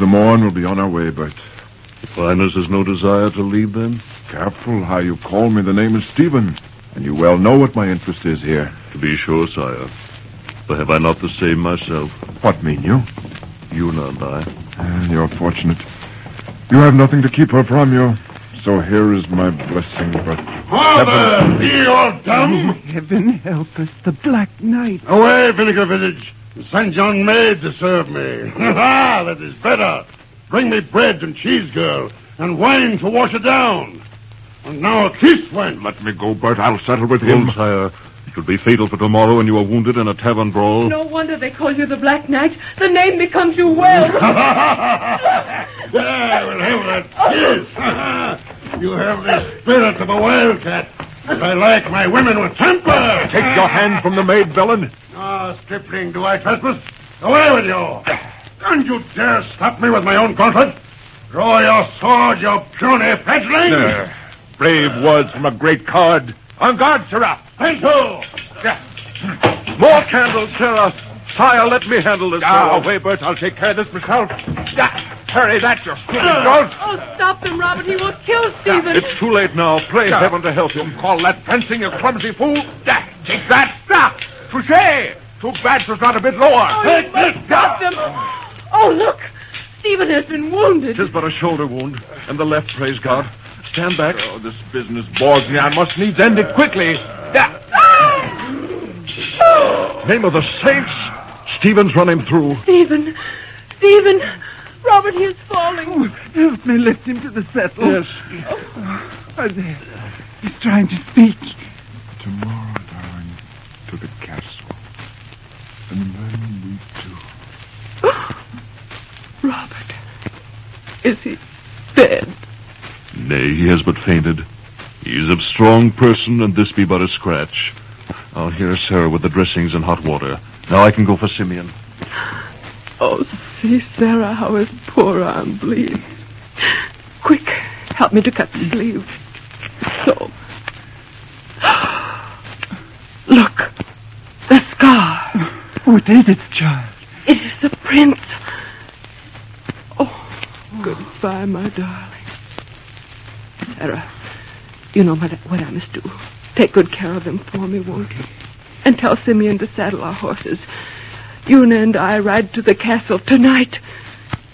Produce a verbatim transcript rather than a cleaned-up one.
the morn, we'll be on our way, Bert. Your Highness has no desire to leave, then? Careful how you call me. The name is Stephen, and you well know what my interest is here. To be sure, sire. But have I not the same myself? What mean you? Una and I. Uh, you're fortunate. You have nothing to keep her from you. So here is my blessing, but... Father, be all dumb! Heaven help us, the Black Knight. Away, Vinegar Village, and send yon maid to serve me. Ha! That is better. Bring me bread and cheese, girl, and wine to wash it down. And now a kiss, when? Let me go, Bert. I'll settle with Him, him. sire. It will be fatal for tomorrow when you are wounded in a tavern brawl. No wonder they call you the Black Knight. The name becomes you well. Yeah, we'll have that kiss. You have the spirit of a wildcat. But I like my women with temper. Take your hand from the maid, villain. Ah, stripling, do I trespass? Away with you. Don't you dare stop me with my own contract. Draw your sword, you puny fledgling. There. Brave words from a great coward. On guard, sirrah. Thank you. More candles, sirrah. Sire, let me handle this. Ah. Away, Bert. I'll take care of this myself. Hurry, that's your stupid goat. Oh, stop him, Robert. He will kill Stephen. It's too late now. Pray heaven to help him. Call that fencing, you clumsy fool. Take that. Stop. Touché. Too bad was not a bit lower. Oh, you must stop them. Oh, look. Stephen has been wounded. Tis but a shoulder wound. And the left, praise God. Stand back. Oh, this business bores me. I must needs end it quickly. Name of the saints. Stephen's run him through. Stephen. Stephen. Robert, he is falling. Oh, help me lift him to the settle. Yes. Oh, there. He's trying to speak. Tomorrow, darling, to the castle. And then we two. Robert. Is he dead? Nay, he has but fainted. He is of strong person, and this be but a scratch. I'll hear Sarah with the dressings and hot water. Now I can go for Simeon. Oh, see, Sarah, how his poor arm bleeds. Quick, help me to cut the sleeve. So. Look, the scar. What is it, child? It is the prince. Oh, goodbye, my darling. Sarah, you know what, what I must do. Take good care of them for me, won't you? And tell Simeon to saddle our horses. Una and I ride to the castle tonight.